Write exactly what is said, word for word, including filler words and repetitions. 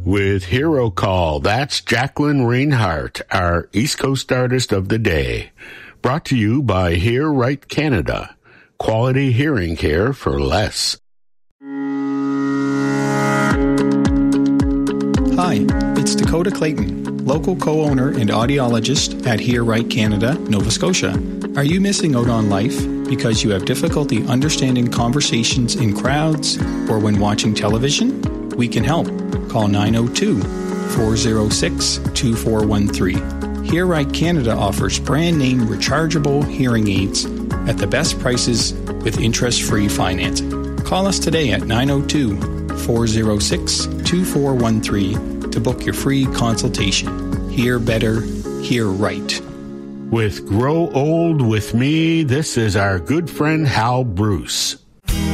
With Hero Call, that's Jacqueline Reinhart, our East Coast Artist of the Day. Brought to you by Hear Right Canada. Quality hearing care for less. Hi, it's Dakota Clayton, local co-owner and audiologist at Hear Right Canada, Nova Scotia. Are you missing out on life because you have difficulty understanding conversations in crowds or when watching television? We can help. Call nine oh two, four oh six, two four one three. Hear Right Canada offers brand-name rechargeable hearing aids at the best prices with interest-free financing. Call us today at nine oh two, four oh six, two four one three to book your free consultation. Hear better, hear right. With Grow Old With Me, this is our good friend Hal Bruce.